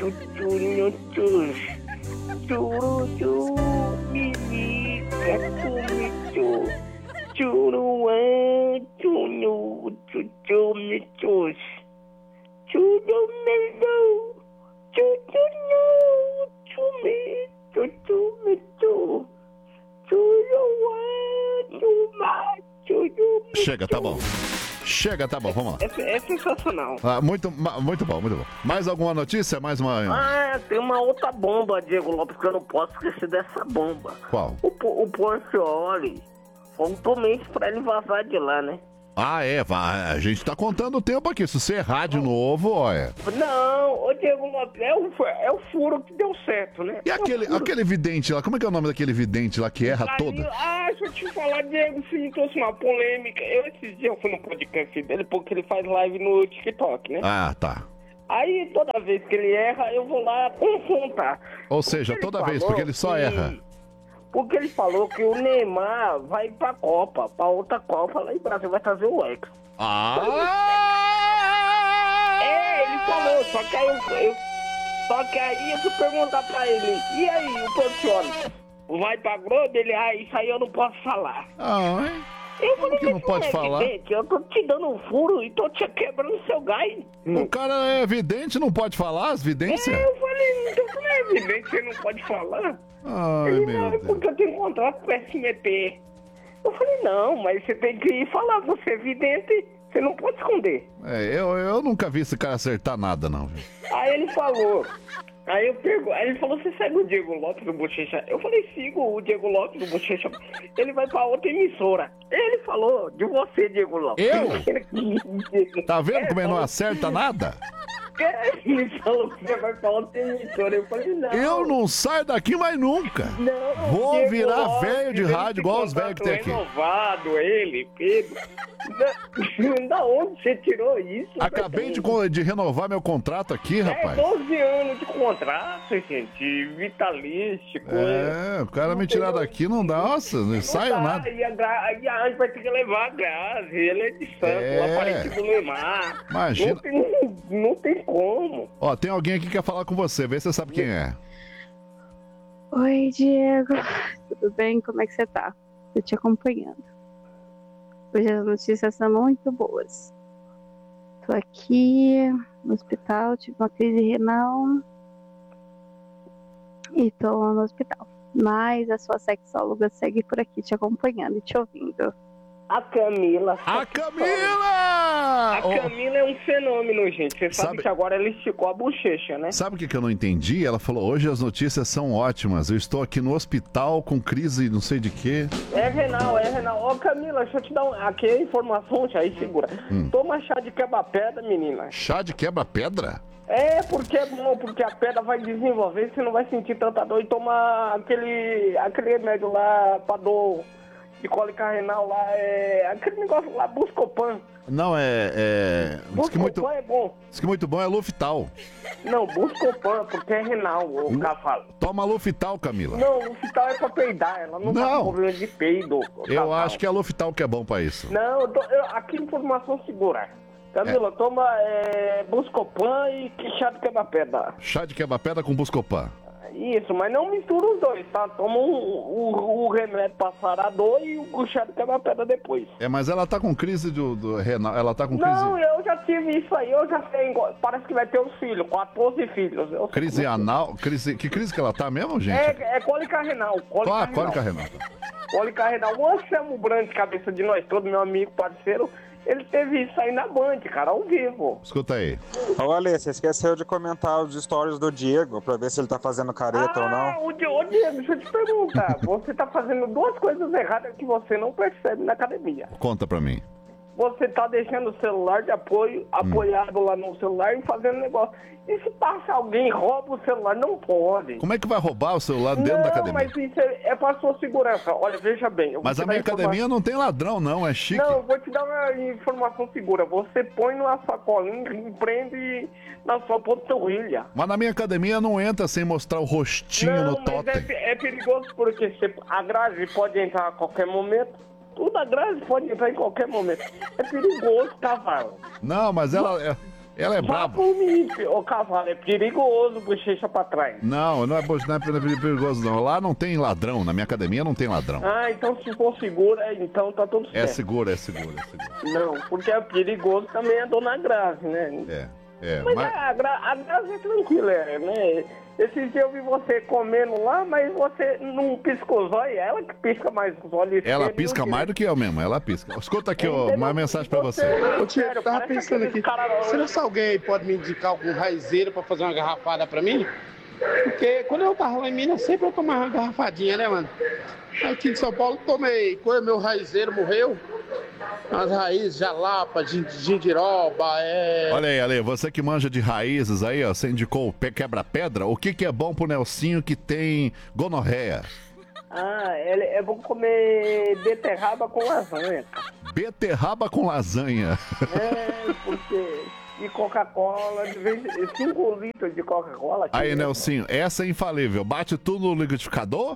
Chega, tá bom. Chega, tá bom, vamos lá. É sensacional. Muito bom, muito bom. Mais alguma notícia? Mais uma... Tem uma outra bomba, Diego Lopes, que eu não posso esquecer dessa bomba. Qual? O Porcioli faltou mês pra ele vazar de lá, né? A gente tá contando o tempo aqui. Se você errar de novo, olha. Não, ô Diego Lopes, é o furo que deu certo, né? E aquele vidente lá, como é que é o nome daquele vidente lá que erra toda? Deixa eu te falar, Diego, se trouxe uma polêmica. Esses dias eu fui no podcast dele, porque ele faz live no TikTok, né? Tá. Aí toda vez que ele erra, eu vou lá confrontar. Ou seja, toda vez, porque ele só erra. Porque ele falou que o Neymar vai pra Copa, pra outra Copa lá em Brasil, vai trazer o Hexa. Ele falou, só que aí eu fui perguntar pra ele, e aí, o Porcioli, vai pra Globo? Ele, isso aí eu não posso falar. Eu falei, que não pode falar? Evidente, eu tô te dando um furo e tô te quebrando seu gás. O cara é vidente, não pode falar as vidências? Eu falei, então não é evidente, você não pode falar. Ai, meu Deus. Porque eu tenho contrato com o SMT. Eu falei, não, mas você tem que ir falar, você é vidente, você não pode esconder. Eu nunca vi esse cara acertar nada, não. Aí ele falou, aí ele falou, você segue o Diego Lopes do Bochecha? Eu falei, sigo o Diego Lopes do Bochecha. Ele vai pra outra emissora. Ele falou de você, Diego Lopes. Eu? Tá vendo como ele não acerta nada? Ele falou que vai pra outra emissora. Eu falei, não. Eu não saio daqui mais nunca. Não, vou Diego virar Lopes, velho de rádio igual os velhos que tem aqui. Renovado, ele, Pedro. Da onde você tirou isso? Acabei de renovar meu contrato aqui, rapaz. 12 anos de contrato, gente, vitalístico. O cara me tirar daqui não dá, nossa, não saio nada. E a gente vai ter que levar a Grazi, ele é de santo, o aparente do Neymar. Imagina. Não tem como. Ó, tem alguém aqui que quer falar com você, vê se você sabe quem é. Oi, Diego. Tudo bem? Como é que você tá? Tô te acompanhando. Hoje as notícias são muito boas. Tô aqui no hospital, tive uma crise renal e tô no hospital. Mas a sua sexóloga segue por aqui te acompanhando e te ouvindo. A Camila. A Camila! A Camila é um fenômeno, gente. Você sabe que agora ela esticou a bochecha, né? Sabe o que eu não entendi? Ela falou, hoje as notícias são ótimas. Eu estou aqui no hospital com crise não sei de quê. É renal. Ó, Camila, deixa eu te dar aqui a informação, aí segura. Toma chá de quebra-pedra, menina. Chá de quebra-pedra? Porque é bom, porque a pedra vai desenvolver, você não vai sentir tanta dor. E toma aquele remédio lá pra dor de cólica renal lá, aquele negócio lá, Buscopan. Não, Buscopan é bom. Diz que muito bom é Luftal. Não, Buscopan, porque é renal, o cavalo. Toma Luftal, Camila. Não, Luftal é pra peidar, ela não tá com problema de peido. Eu acho que é Luftal que é bom pra isso. Não, aqui informação segura. Camila, toma Buscopan e chá de quebra-pedra. Chá de quebra-pedra com Buscopan. Isso, mas não mistura os dois, tá? Toma o remédio pra sarar a dor e o chá de quebra-pedra depois. Mas ela tá com crise do renal, ela tá com crise... Não, eu já tive isso aí, eu já sei, parece que vai ter os filhos, 14 filhos. Crise anal, que crise que ela tá mesmo, gente? É cólica renal. Cólica renal. Cólica renal. O Anselmo Brandi, cabeça de nós todos, meu amigo, parceiro, ele teve isso aí na Band, cara, ao vivo. Escuta aí. Ô, Ale, você esqueceu de comentar os stories do Diego, pra ver se ele tá fazendo careta ou não. Ô, Diego, deixa eu te perguntar. Você tá fazendo duas coisas erradas que você não percebe na academia. Conta pra mim. Você tá deixando o celular de apoio, apoiado lá no celular e fazendo negócio. E se passa alguém e rouba o celular, não pode. Como é que vai roubar o celular dentro da academia? Mas isso é pra sua segurança. Olha, veja bem. Mas a minha academia não tem ladrão, não, é chique. Não, eu vou te dar uma informação segura. Você põe numa sacolinha e prende na sua panturrilha. Mas na minha academia não entra sem mostrar o rostinho no totem. É perigoso porque a grade pode entrar a qualquer momento. Tudo a grade pode entrar em qualquer momento. É perigoso, cavalo. Não, mas ela... Ela é Vá braba. por mim, ô cavalo, é perigoso bochecha pra trás. Não é perigoso, não. Lá não tem ladrão. Na minha academia não tem ladrão. Ah, então se for segura, então tá tudo certo. É seguro. Não, porque é perigoso também a dona Grazi, né? Mas a Grazi é tranquila, né? Esses dias eu vi você comendo lá, mas você não piscou os olhos, ela que pisca mais os olhos. Ela pisca mais do que eu mesmo, ela pisca. Escuta aqui, ó, uma mensagem pra você. Ô, Tiago, eu tava pensando aqui, será que alguém aí pode me indicar algum raizeiro pra fazer uma garrafada pra mim? Porque quando eu tava lá em Minas, sempre eu tomava uma garrafadinha, né, mano? Aqui em São Paulo tomei, meu raizeiro morreu. As raízes, jalapa, gindiroba, Olha aí, Ale, você que manja de raízes aí, ó, você indicou o quebra-pedra, o que é bom pro Nelsinho que tem gonorreia? Ah, é bom comer beterraba com lasanha. Beterraba com lasanha. Porque... E Coca-Cola, 5 litros de Coca-Cola. Aí, Nelsinho, essa é infalível. Bate tudo no liquidificador?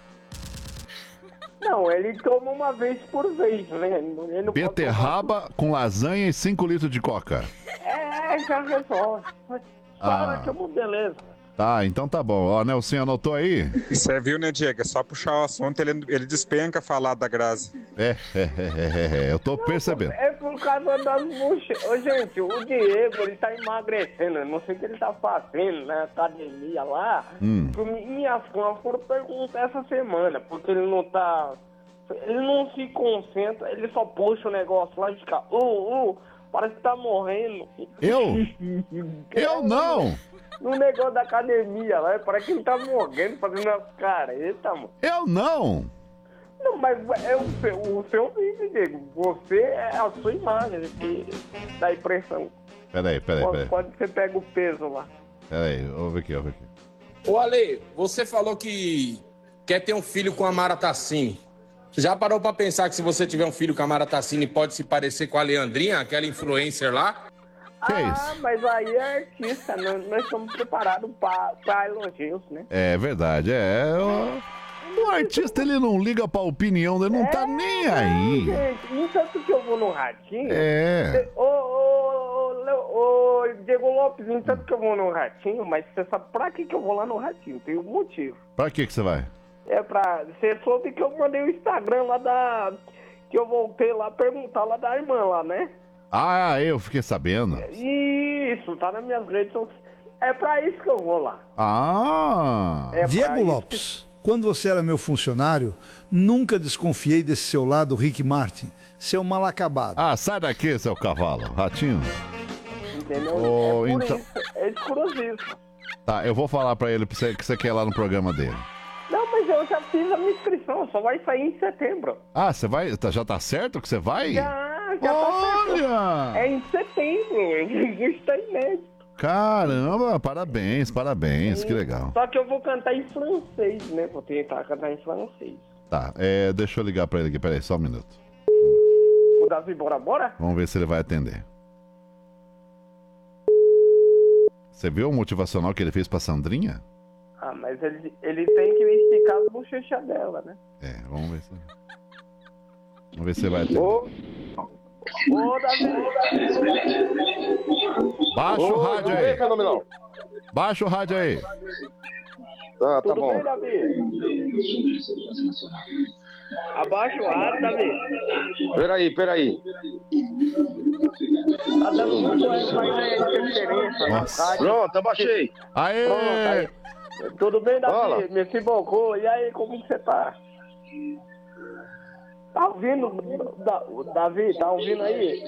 Não, ele toma uma vez por vez, né? Beterraba com lasanha e 5 litros de Coca. Já resolve. Para que é uma beleza. Tá, então tá bom. Ó, Nelsinho anotou aí? Você viu, né, Diego? É só puxar o assunto, ele despenca falar da Grazi. Eu tô percebendo. É por causa das buchas. Ô, gente, o Diego, ele tá emagrecendo. Eu não sei o que ele tá fazendo na academia lá. Minha fã foram perguntar essa semana, porque ele não tá... Ele não se concentra, ele só puxa o negócio lá e fica... parece que tá morrendo. Eu não! No negócio da academia lá, parece que ele tá morrendo, fazendo as caretas, mano. Eu não! Não, mas é o seu vídeo, Diego. Você é a sua imagem que dá impressão. Peraí. Quando você pega o peso lá. Peraí, ouve aqui. Ô, Ale, você falou que quer ter um filho com a Mara Tassini. Já parou pra pensar que se você tiver um filho com a Mara Tassini pode se parecer com a Leandrinha, aquela influencer lá? Que é isso? Mas aí é artista, nós estamos preparados pra elogios, né? É verdade, o artista, ele não liga pra opinião dele, não tá nem aí. Gente, no tanto que eu vou no Ratinho... Ô, Diego Lopes, no tanto que eu vou no Ratinho, mas você sabe pra que eu vou lá no Ratinho? Tem um motivo. Pra que você vai? Você soube que eu mandei o Instagram lá que eu voltei lá perguntar lá da irmã lá, né? Ah, eu fiquei sabendo. Isso, tá nas minhas redes sociais. É pra isso que eu vou lá. Diego Lopes, quando você era meu funcionário, nunca desconfiei desse seu lado Rick Martin. Seu mal acabado. Sai daqui, seu cavalo. Ratinho. Entendeu? Então... É exclusivo. Tá, eu vou falar pra ele que você quer ir lá no programa dele. Não, mas eu já fiz a minha inscrição, só vai sair em setembro. Você vai? Já tá certo que você vai? Já tá certo. É em setembro, está inédito. Caramba, parabéns, que legal. Só que eu vou cantar em francês, né? Vou tentar cantar em francês. Tá, deixa eu ligar pra ele aqui, peraí, só um minuto. O Davi, bora? Vamos ver se ele vai atender. Você viu o motivacional que ele fez pra Sandrinha? Mas ele tem que me esticar as bochechas dela, né? Vamos ver se ele vai atender. Ô, Davi! Baixa o rádio aí. Baixa o rádio aí. Tá Tudo bom. bem, Davi? Abaixa o rádio, Davi. Peraí. Tá dando muito interferência. Nossa. Pronto, abaixei. Aê! Pronto, aí. Tudo bem, Davi? Me se bocou. E aí, como que você tá? Tá ouvindo, Davi? Tá ouvindo aí?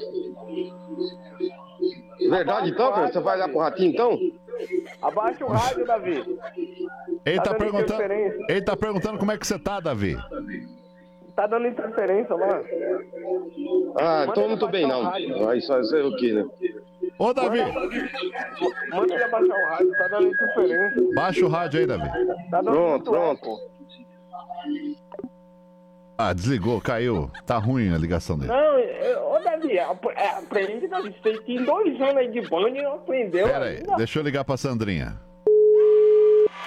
Verdade, então, cara? Você vai lá pro Ratinho, então? Abaixa o rádio, Davi. Ele Tá tá dando perguntando como é que você tá, Davi. Tá dando interferência lá. Então não tô bem, não. Aí só sei o que, né? Ô, Davi! Manda ele abaixar o rádio, tá dando interferência. Baixa o rádio aí, Davi. Tá dando Pronto. Desligou, caiu. Tá ruim a ligação dele. Não, ô Davi, aprende, Davi. Você tem 2 anos aí de banho e não aprendeu. Pera aí, deixa eu ligar pra Sandrinha.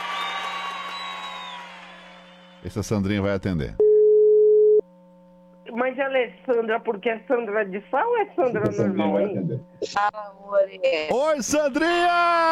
Essa Sandrinha vai atender. Mas ela é Sandra porque é Sandra de Sá ou é Sandra normal ainda? Oi, Sandrinha!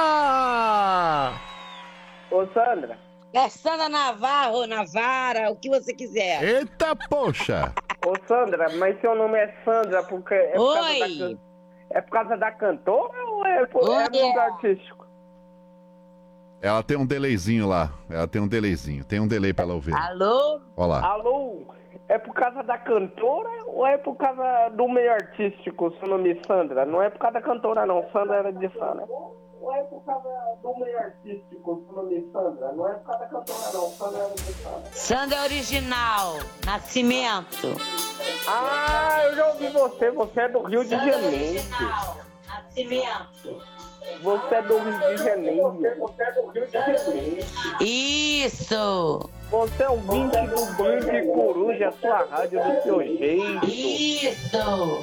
Ô, Sandra. É Sandra Navarro, Navara, o que você quiser. Eita, poxa! Ô, Sandra, mas seu nome é Sandra porque é por causa da cantora ou é mundo artístico? Ela tem um delayzinho lá. Ela tem um delayzinho. Tem um delay pra ela ouvir. Alô? Olha lá. Alô? É por causa da cantora ou é por causa do meio artístico, seu nome é Sandra? Não é por causa da cantora, não. Sandra era de Sá, né? Ou é por causa do meio artístico, seu nome é Sandra? Não é por causa da cantora, não. Sandra era de Sá, né? Sandra original, Nascimento. Ah, eu já ouvi você. Você é do Rio de Janeiro. Nascimento. Você é do Rio de Janeiro. Você é do Rio de Janeiro. Isso. Você é o ouvinte do Band Coruja, a sua rádio do seu jeito. Isso.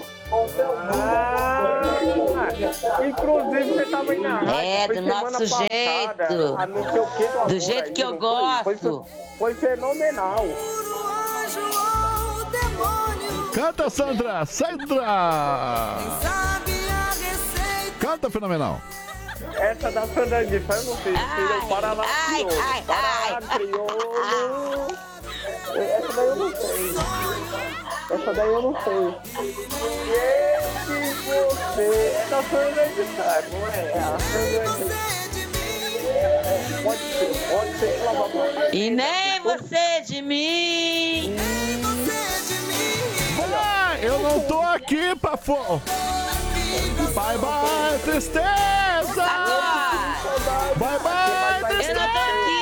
Inclusive você tava aí na rádio. Do nosso jeito. Não sei o que do jeito que eu gosto. Foi fenomenal. Canta, Sandra! Sandra! Canta, fenomenal! Essa da Sandra de Sá, eu não sei. Paralá crioulo. Essa daí eu não sei. Essa daí eu não sei. Você é da Sandra de Sá, não é? A Sandra de Sá. Pode ser que ela vá. E nem você de mim. Vai, eu não tô aqui pra Bye bye, tristeza! Bye bye, tristeza! Eu não tô aqui